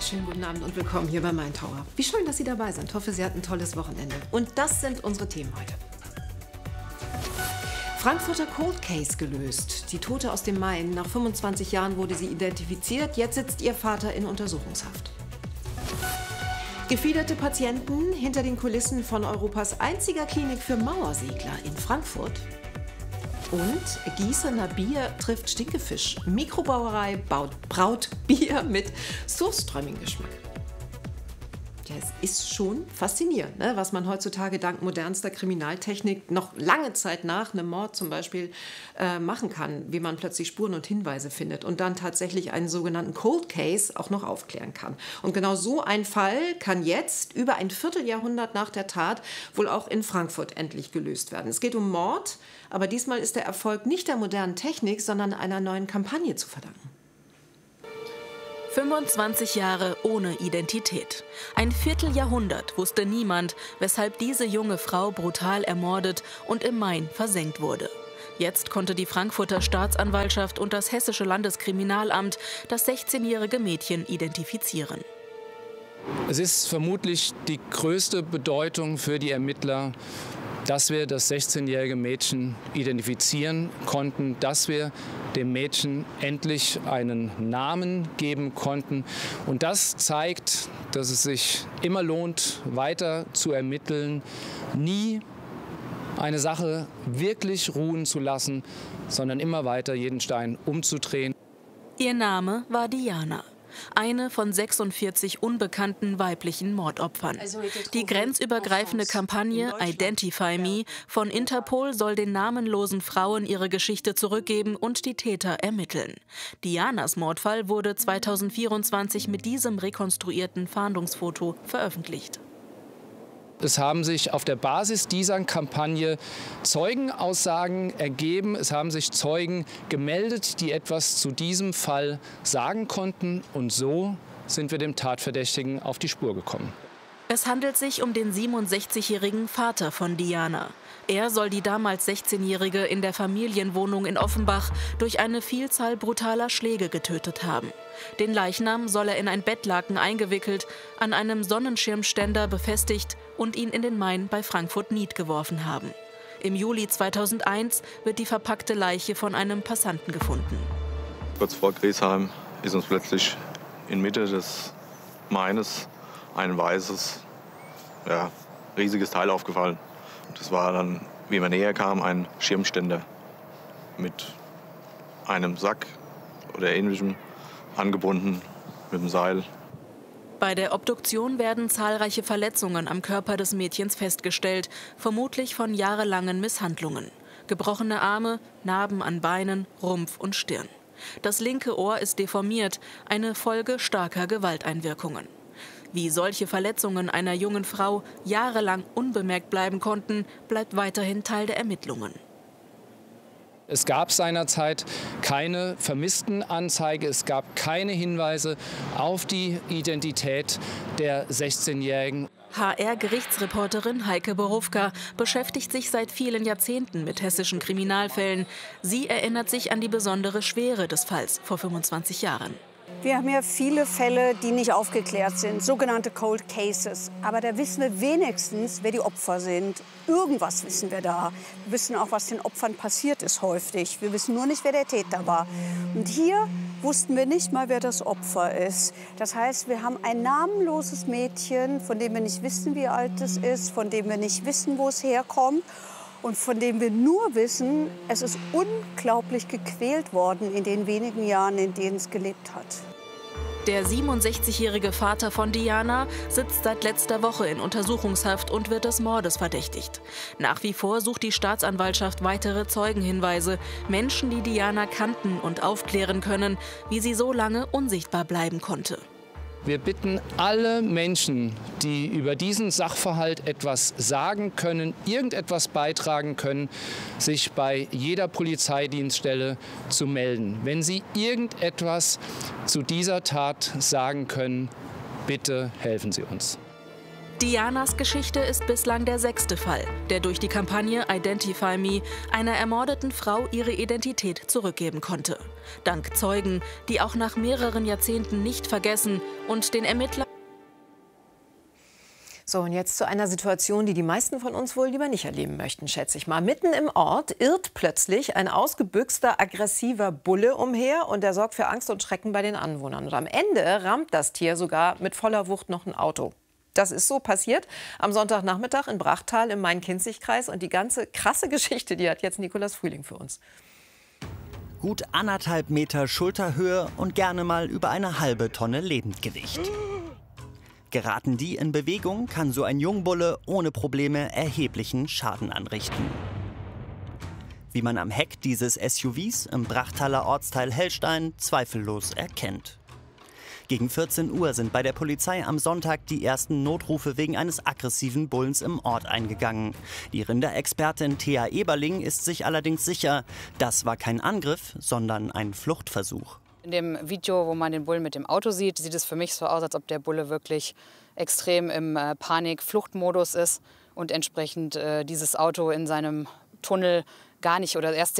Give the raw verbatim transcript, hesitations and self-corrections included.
Schönen guten Abend und willkommen hier bei Main Tower. Wie schön, dass Sie dabei sind. Ich hoffe, Sie hatten ein tolles Wochenende. Und das sind unsere Themen heute. Frankfurter Cold Case gelöst. Die Tote aus dem Main. Nach fünfundzwanzig Jahren wurde sie identifiziert. Jetzt sitzt ihr Vater in Untersuchungshaft. Gefiederte Patienten hinter den Kulissen von Europas einziger Klinik für Mauersegler in Frankfurt. Und Gießener Bier trifft Stinkefisch. Mikrobrauerei baut, braut Bier mit Surströmming-Geschmack. Ja, es ist schon faszinierend, ne? Was man heutzutage dank modernster Kriminaltechnik noch lange Zeit nach einem Mord zum Beispiel äh, machen kann, wie man plötzlich Spuren und Hinweise findet und dann tatsächlich einen sogenannten Cold Case auch noch aufklären kann. Und genau so ein Fall kann jetzt, über ein Vierteljahrhundert nach der Tat, wohl auch in Frankfurt endlich gelöst werden. Es geht um Mord, aber diesmal ist der Erfolg nicht der modernen Technik, sondern einer neuen Kampagne zu verdanken. fünfundzwanzig Jahre ohne Identität. Ein Vierteljahrhundert wusste niemand, weshalb diese junge Frau brutal ermordet und im Main versenkt wurde. Jetzt konnte die Frankfurter Staatsanwaltschaft und das Hessische Landeskriminalamt das sechzehnjährige Mädchen identifizieren. Es ist vermutlich die größte Bedeutung für die Ermittler, dass wir das sechzehnjährige Mädchen identifizieren konnten, dass wir dem Mädchen endlich einen Namen geben konnten. Und das zeigt, dass es sich immer lohnt, weiter zu ermitteln, nie eine Sache wirklich ruhen zu lassen, sondern immer weiter jeden Stein umzudrehen. Ihr Name war Diana. Eine von sechsundvierzig unbekannten weiblichen Mordopfern. Die grenzübergreifende Kampagne Identify Me von Interpol soll den namenlosen Frauen ihre Geschichte zurückgeben und die Täter ermitteln. Dianas Mordfall wurde zweitausendvierundzwanzig mit diesem rekonstruierten Fahndungsfoto veröffentlicht. Es haben sich auf der Basis dieser Kampagne Zeugenaussagen ergeben. Es haben sich Zeugen gemeldet, die etwas zu diesem Fall sagen konnten. Und so sind wir dem Tatverdächtigen auf die Spur gekommen. Es handelt sich um den siebenundsechzigjährigen Vater von Diana. Er soll die damals sechzehnjährige in der Familienwohnung in Offenbach durch eine Vielzahl brutaler Schläge getötet haben. Den Leichnam soll er in ein Bettlaken eingewickelt, an einem Sonnenschirmständer befestigt und ihn in den Main bei Frankfurt-Nied geworfen haben. Im Juli zweitausendeins wird die verpackte Leiche von einem Passanten gefunden. Kurz vor Griesheim ist uns plötzlich inmitten des Maines ein weißes, ja, riesiges Teil aufgefallen. Das war dann, wie man näher kam, ein Schirmständer mit einem Sack oder ähnlichem angebunden mit dem Seil. Bei der Obduktion werden zahlreiche Verletzungen am Körper des Mädchens festgestellt, vermutlich von jahrelangen Misshandlungen. Gebrochene Arme, Narben an Beinen, Rumpf und Stirn. Das linke Ohr ist deformiert, eine Folge starker Gewalteinwirkungen. Wie solche Verletzungen einer jungen Frau jahrelang unbemerkt bleiben konnten, bleibt weiterhin Teil der Ermittlungen. Es gab seinerzeit keine Vermisstenanzeige, es gab keine Hinweise auf die Identität der sechzehnjährigen. H R-Gerichtsreporterin Heike Borowka beschäftigt sich seit vielen Jahrzehnten mit hessischen Kriminalfällen. Sie erinnert sich an die besondere Schwere des Falls vor fünfundzwanzig Jahren. Wir haben ja viele Fälle, die nicht aufgeklärt sind, sogenannte Cold Cases. Aber da wissen wir wenigstens, wer die Opfer sind. Irgendwas wissen wir da. Wir wissen auch, was den Opfern passiert ist häufig. Wir wissen nur nicht, wer der Täter war. Und hier wussten wir nicht mal, wer das Opfer ist. Das heißt, wir haben ein namenloses Mädchen, von dem wir nicht wissen, wie alt es ist, von dem wir nicht wissen, wo es herkommt. Und von dem wir nur wissen, es ist unglaublich gequält worden in den wenigen Jahren, in denen es gelebt hat. Der siebenundsechzigjährige Vater von Diana sitzt seit letzter Woche in Untersuchungshaft und wird des Mordes verdächtigt. Nach wie vor sucht die Staatsanwaltschaft weitere Zeugenhinweise, Menschen, die Diana kannten und aufklären können, wie sie so lange unsichtbar bleiben konnte. Wir bitten alle Menschen, die über diesen Sachverhalt etwas sagen können, irgendetwas beitragen können, sich bei jeder Polizeidienststelle zu melden. Wenn sie irgendetwas zu dieser Tat sagen können, bitte helfen Sie uns. Dianas Geschichte ist bislang der sechste Fall, der durch die Kampagne Identify Me einer ermordeten Frau ihre Identität zurückgeben konnte. Dank Zeugen, die auch nach mehreren Jahrzehnten nicht vergessen und den Ermittlern... So, und jetzt zu einer Situation, die die meisten von uns wohl lieber nicht erleben möchten, schätze ich mal. Mitten im Ort irrt plötzlich ein ausgebüxter, aggressiver Bulle umher und der sorgt für Angst und Schrecken bei den Anwohnern. Und am Ende rammt das Tier sogar mit voller Wucht noch ein Auto. Das ist so passiert am Sonntagnachmittag in Brachtal im Main-Kinzig-Kreis. Und die ganze krasse Geschichte, die hat jetzt Nikolaus Frühling für uns. Gut anderthalb Meter Schulterhöhe und gerne mal über eine halbe Tonne Lebendgewicht. Geraten die in Bewegung, kann so ein Jungbulle ohne Probleme erheblichen Schaden anrichten. Wie man am Heck dieses S U Vs im Brachtaler Ortsteil Hellstein zweifellos erkennt. Gegen vierzehn Uhr sind bei der Polizei am Sonntag die ersten Notrufe wegen eines aggressiven Bullens im Ort eingegangen. Die Rinderexpertin Thea Eberling ist sich allerdings sicher, das war kein Angriff, sondern ein Fluchtversuch. In dem Video, wo man den Bullen mit dem Auto sieht, sieht es für mich so aus, als ob der Bulle wirklich extrem im äh, Panik-Fluchtmodus ist und entsprechend äh, dieses Auto in seinem Tunnel gar nicht oder erst